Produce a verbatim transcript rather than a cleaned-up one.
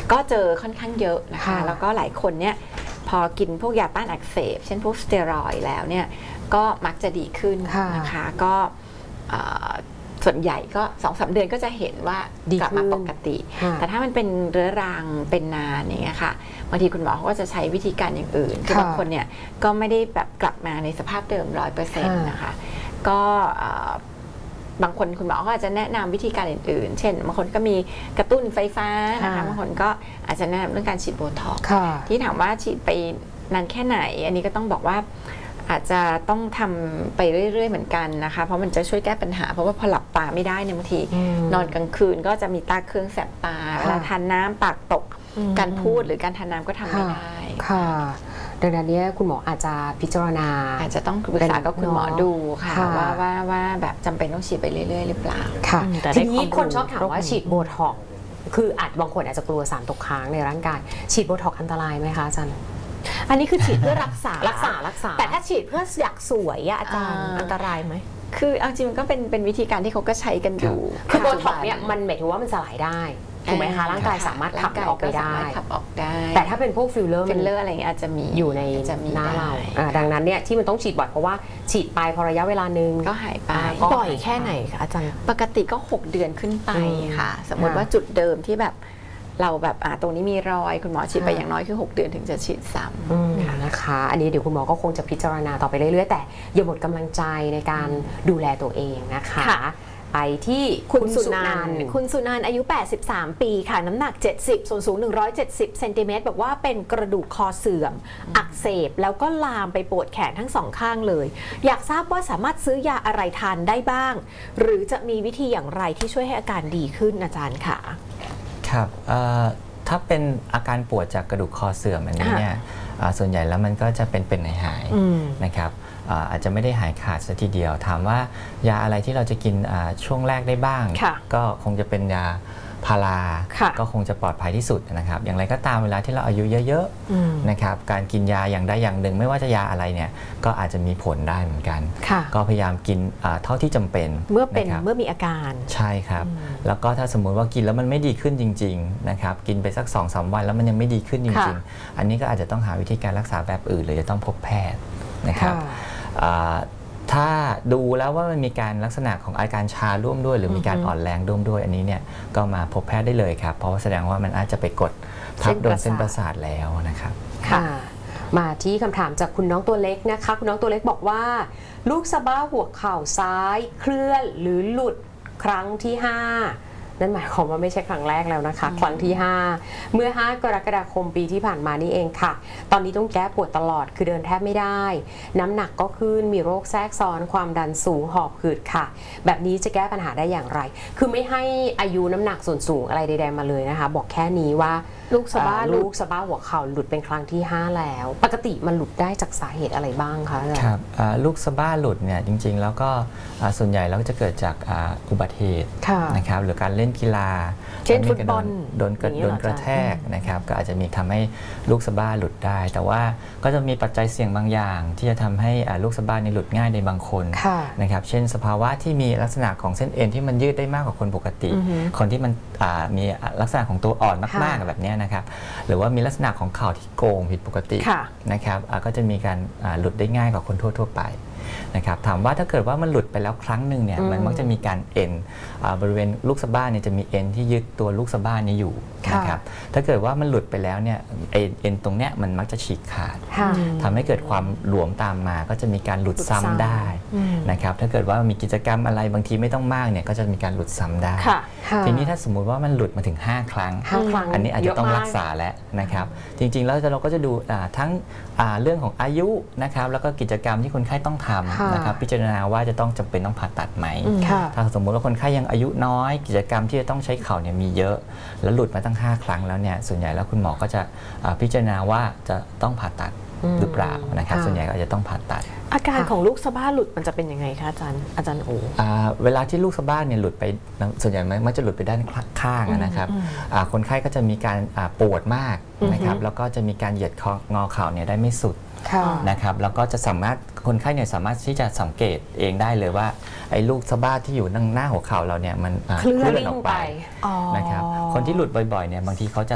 ก็เจอค่อนข้างเยอะนะคะแล้วก็หลายคนเนี่ยพอกินพวกยาต้านอักเสบเช่นพวกสเตียรอยด์แล้วเนี่ยก็มักจะดีขึ้นนะคะก็ส่วนใหญ่ก็สองสามเดือนก็จะเห็นว่ากลับมาปกติแต่ถ้ามันเป็นเรื้อรังเป็นนานอย่างเงี้ยค่ะบางทีคุณหมอเขาก็จะใช้วิธีการอย่างอื่นคือบางคนเนี่ยก็ไม่ได้แบบกลับมาในสภาพเดิมร้อยเปอร์เซ็นต์นะคะก็บางคนคุณหมอก็อาจจะแนะนำวิธีการอื่นๆเช่นบางคนก็มีกระตุ้นไฟฟ้านะคะบางคนก็อาจจะแนะนำเรื่องการฉีดโบท็อกซ์ที่ถามว่าฉีดไปนานแค่ไหนอันนี้ก็ต้องบอกว่าอาจจะต้องทำไปเรื่อยๆเหมือนกันนะคะเพราะมันจะช่วยแก้ปัญหาเพราะว่าพอหลับตาไม่ได้เนี่ยบางทีนอนกลางคืนก็จะมีตาเครื่องแสบตาเวลาทานน้ำปากตกการพูดหรือการทานน้ำก็ทำไม่ได้ค่ะดังนั้นเนี่ยคุณหมออาจจะพิจารณาอาจจะต้องปรึกษากับคุณหมอดูค่ะว่าว่าว่าแบบจำเป็นต้องฉีดไปเรื่อยๆหรือเปล่าค่ะทีนี้คนชอบถามว่าฉีดโบท็อกซ์คืออาจบางคนอาจจะกลัวสารตกค้างในร่างกายฉีดโบท็อกซ์อันตรายไหมคะอาจารย์อันนี้คือฉีดเพื่อรักษารักษารักษาแต่ถ้าฉีดเพื่ออยากสวยอาจารย์อันตรายไหมคือเอาจริงมันก็เป็นเป็นวิธีการที่เขาก็ใช้กันอยู่คือโบท็อกซ์เนี่ยมันหมายถึงว่ามันสลายได้ถูกไหมคะร่างกายสามารถขับออกไปได้ขับออกได้แต่ถ้าเป็นพวกฟิลเลอร์ฟิลเลอร์อะไรเงี้ยอาจจะมีอยู่ในหน้าเราดังนั้นเนี่ยที่มันต้องฉีดบ่อยเพราะว่าฉีดไปพอระยะเวลานึงก็หายไปบ่อยแค่ไหนคะอาจารย์ปกติก็หกเดือนขึ้นไปค่ะสมมติว่าจุดเดิมที่แบบเราแบบอ่าตรงนี้มีรอยคุณหมอฉีดไปอย่างน้อยคือหกเดือนถึงจะฉีดซ้ำนะคะอันนี้เดี๋ยวคุณหมอก็คงจะพิจารณาต่อไปเรื่อยๆแต่อย่าหมดกำลังใจในการดูแลตัวเองนะคะไปที่คุณสุนันท์คุณสุนันท์อายุแปดสิบสามปีค่ะน้ำหนักเจ็ดสิบส่วนสูงหนึ่งร้อยเจ็ดสิบเซนติเมตรบอกว่าเป็นกระดูกคอเสื่อมอักเสบแล้วก็ลามไปปวดแขนทั้งสองข้างเลยอยากทราบว่าสามารถซื้อยาอะไรทานได้บ้างหรือจะมีวิธีอย่างไรที่ช่วยให้อาการดีขึ้นอาจารย์ค่ะครับถ้าเป็นอาการปวดจากกระดูกคอเสื่อมอันนี้เนี่ยส่วนใหญ่แล้วมันก็จะเป็นเป็นหายๆนะครับอาจจะไม่ได้หายขาดซะทีเดียวถามว่ายาอะไรที่เราจะกินช่วงแรกได้บ้างก็คงจะเป็นยาพาราก็คงจะปลอดภัยที่สุดนะครับอย่างไรก็ตามเวลาที่เราอายุเยอะๆนะครับการกินยาอย่างใดอย่างหนึ่งไม่ว่าจะยาอะไรเนี่ยก็อาจจะมีผลได้เหมือนกันก็พยายามกินเท่าที่จำเป็นเมื่อเป็นเมื่อมีอาการใช่ครับแล้วก็ถ้าสมมุติว่ากินแล้วมันไม่ดีขึ้นจริงๆนะครับกินไปสัก สองสาม วันแล้วมันยังไม่ดีขึ้นจริงๆอันนี้ก็อาจจะต้องหาวิธีการรักษาแบบอื่นหรือจะต้องพบแพทย์นะครับถ้าดูแล้วว่ามันมีการลักษณะของอาการชาร่วมด้วยหรือมีการอ่อนแรงร่วมด้วยอันนี้เนี่ยก็มาพบแพทย์ได้เลยครับเพราะว่าแสดงว่ามันอาจจะไปกดทับโดนเส้นประสาทแล้วนะครับค่ะมาที่คำถามจากคุณน้องตัวเล็กนะคะคุณน้องตัวเล็กบอกว่าลูกสะบ้าหัวเข่าซ้ายเคลื่อนหรือหลุดครั้งที่ห้านั่นหมายความว่าไม่ใช่ครั้งแรกแล้วนะคะครั้งที่ห้าเมื่อห้ากรกฎาคมปีที่ผ่านมานี่เองค่ะตอนนี้ต้องแก้ปวดตลอดคือเดินแทบไม่ได้น้ำหนักก็ขึ้นมีโรคแทรกซ้อนความดันสูงหอบหืดค่ะแบบนี้จะแก้ปัญหาได้อย่างไรคือไม่ให้อายุน้ำหนักส่วนสูงอะไรใดๆมาเลยนะคะบอกแค่นี้ว่าลูกสะบ้าลูกสะบ้าหัวเข่าหลุดเป็นครั้งที่ห้าแล้วปกติมันหลุดได้จากสาเหตุอะไรบ้างคะครับลูกสะบ้าหลุดเนี่ยจริงๆแล้วก็ส่วนใหญ่แล้วจะเกิดจากอุบัติเหตุนะครับหรือการเล่นกีฬาเช่นฟุตบอลโดนโดนกระแทกนะครับก็อาจจะมีทำให้ลูกสะบ้าหลุดได้แต่ว่าก็จะมีปัจจัยเสี่ยงบางอย่างที่จะทำให้ลูกสะบ้านี่หลุดง่ายในบางคนนะครับเช่นสภาวะที่มีลักษณะของเส้นเอ็นที่มันยืดได้มากกว่าคนปกติคนที่มันมีลักษณะของตัวอ่อนมากๆแบบนี้นะครับหรือว่ามีลักษณะของเข่าที่โกงผิดปกตินะครับก็จะมีการหลุดได้ง่ายกว่าคนทั่วๆไปนะครับถามว่าถ้าเกิดว่ามันหลุดไปแล้วครั้งหนึ่งเนี่ยมันมักจะมีการเอ็นบริเวณลูกสะบ้าเนี่ยจะมีเอ็นที่ยึดตัวลูกสะบ้านี้อยู่นะครับถ้าเกิดว่ามันหลุดไปแล้วเนี่ยเอ็นตรงเนี้ยมันมักจะฉีกขาดทำให้เกิดความหลวมตามมาก็จะมีการหลุดซ้ำได้นะครับถ้าเกิดว่ามีกิจกรรมอะไรบางทีไม่ต้องมากเนี่ยก็จะมีการหลุดซ้ำได้ทีนี้ถ้าสมมุติว่ามันหลุดมาถึงห้าครั้งอันนี้อาจจะต้องรักษาแล้วนะครับจริงๆแล้วเราก็จะดูทั้งเรื่องของอายุนะครับแล้วก็กิจกรรมที่คนไข้ต้องทำนะครับพิจารณาว่าจะต้องจำเป็นต้องผ่าตัดไหมถ้าสมมุติว่าคนไข้ยังอายุน้อยกิจกรรมที่จะต้องใช้เข่าเนี่ยมีเยอะแล้วหลุดมาตั้งห้าครั้งแล้วเนี่ยส่วนใหญ่แล้วคุณหมอก็จะพิจารณาว่าจะต้องผ่าตัดหรือเปล่านะครับส่วนใหญ่ก็จะต้องผ่าตัดอาการของลูกสะบ้าหลุดมันจะเป็นยังไงคะอาจารย์อาจารย์โอเวลาที่ลูกสะบ้าเนี่ยหลุดไปส่วนใหญ่มันจะหลุดไปด้านข้างนะครับคนไข้ก็จะมีการปวดมากนะครับแล้วก็จะมีการเหยียดงอเข่าเนี่ยได้ไม่สุดนะครับแล้วก็จะสามารถคนไข้เนี่ยสามารถที่จะสังเกตเองได้เลยว่าไอ้ลูกสะบ้าที่อยู่หน้าหัวเข่าเราเนี่ยมันเคลื่อนออกไปนะครับคนที่หลุดบ่อยๆเนี่ยบางทีเขาจะ